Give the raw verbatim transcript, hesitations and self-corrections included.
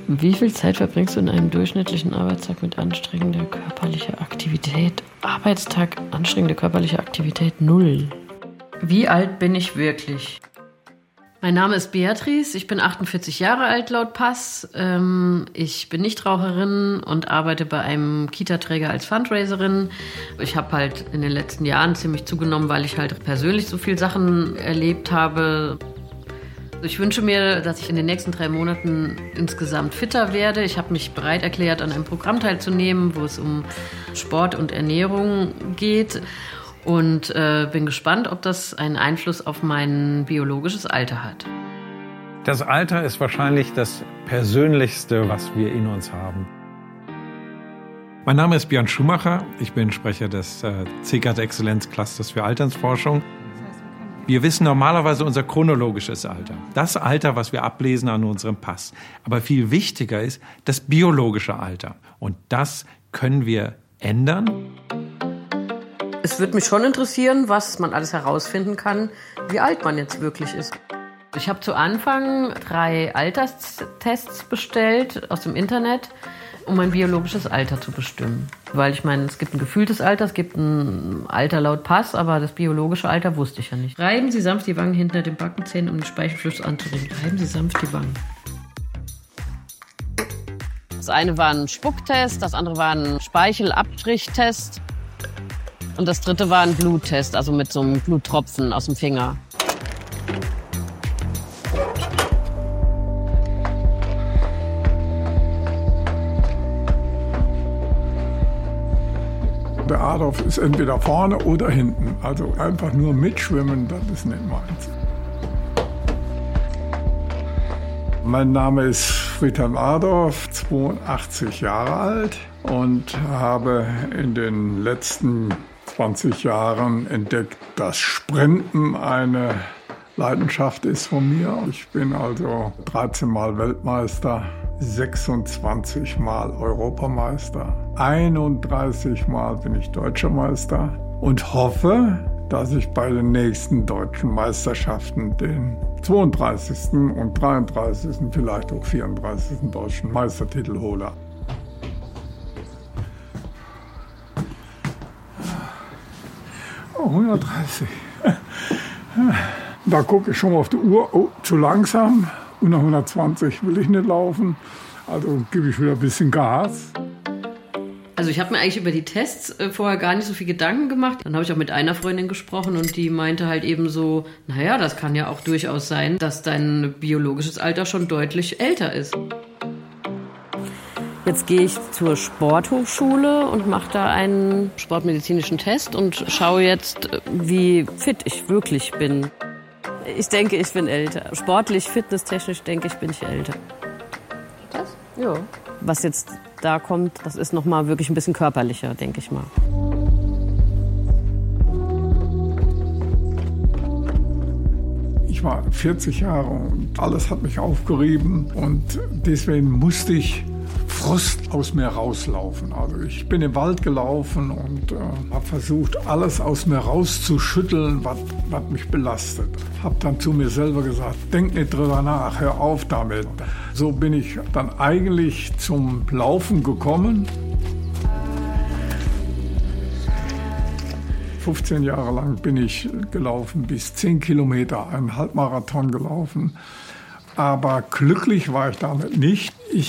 Wie viel Zeit verbringst du in einem durchschnittlichen Arbeitstag mit anstrengender körperlicher Aktivität? Arbeitstag, anstrengende körperliche Aktivität, null. Wie alt bin ich wirklich? Mein Name ist Beatrice, ich bin achtundvierzig Jahre alt laut Pass. Ich bin Nichtraucherin und arbeite bei einem Kita-Träger als Fundraiserin. Ich habe halt in den letzten Jahren ziemlich zugenommen, weil ich halt persönlich so viele Sachen erlebt habe. Ich wünsche mir, dass ich in den nächsten drei Monaten insgesamt fitter werde. Ich habe mich bereit erklärt, an einem Programm teilzunehmen, wo es um Sport und Ernährung geht. Und äh, bin gespannt, ob das einen Einfluss auf mein biologisches Alter hat. Das Alter ist wahrscheinlich das Persönlichste, was wir in uns haben. Mein Name ist Björn Schumacher. Ich bin Sprecher des äh, C K D-Exzellenzclusters für Altersforschung. Wir wissen normalerweise unser chronologisches Alter. Das Alter, was wir ablesen an unserem Pass. Aber viel wichtiger ist das biologische Alter. Und das können wir ändern. Es würde mich schon interessieren, was man alles herausfinden kann, wie alt man jetzt wirklich ist. Ich habe zu Anfang drei Alterstests bestellt aus dem Internet, um mein biologisches Alter zu bestimmen. Weil ich meine, es gibt ein gefühltes Alter, es gibt ein Alter laut Pass, aber das biologische Alter wusste ich ja nicht. Reiben Sie sanft die Wangen hinter den Backenzähnen, um den Speichelfluss anzuregen. Reiben Sie sanft die Wangen. Das eine war ein Spucktest, das andere war ein Speichelabstrichtest. Und das dritte war ein Bluttest, also mit so einem Bluttropfen aus dem Finger. Der Adolf ist entweder vorne oder hinten. Also einfach nur mitschwimmen, das ist nicht meins. Mein Name ist Friedhelm Adorf, zweiundachtzig Jahre alt und habe in den letzten zwanzig Jahren entdeckt, dass Sprinten eine Leidenschaft ist von mir. Ich bin also dreizehn Mal Weltmeister, sechsundzwanzig Mal Europameister, einunddreißig Mal bin ich Deutscher Meister und hoffe, dass ich bei den nächsten deutschen Meisterschaften den zweiunddreißigsten und dreiunddreißigsten, vielleicht auch vierunddreißigsten deutschen Meistertitel hole. Oh, hundertdreißig. Da gucke ich schon mal auf die Uhr. Oh, zu langsam. Unter hundertzwanzig will ich nicht laufen. Also gebe ich wieder ein bisschen Gas. Also ich habe mir eigentlich über die Tests äh, vorher gar nicht so viel Gedanken gemacht. Dann habe ich auch mit einer Freundin gesprochen und die meinte halt eben so, naja, das kann ja auch durchaus sein, dass dein biologisches Alter schon deutlich älter ist. Jetzt gehe ich zur Sporthochschule und mache da einen sportmedizinischen Test und schaue jetzt, wie fit ich wirklich bin. Ich denke, ich bin älter. Sportlich, fitnesstechnisch denke ich, bin ich älter. Das? Ja. Was jetzt da kommt, das ist noch mal wirklich ein bisschen körperlicher, denke ich mal. Ich war vierzig Jahre und alles hat mich aufgerieben und deswegen musste ich Frust aus mir rauslaufen. Also ich bin im Wald gelaufen und äh, habe versucht, alles aus mir rauszuschütteln, was mich belastet. Habe dann zu mir selber gesagt, denk nicht drüber nach, hör auf damit. So bin ich dann eigentlich zum Laufen gekommen. fünfzehn Jahre lang bin ich gelaufen, bis zehn Kilometer, einen Halbmarathon gelaufen. Aber glücklich war ich damit nicht.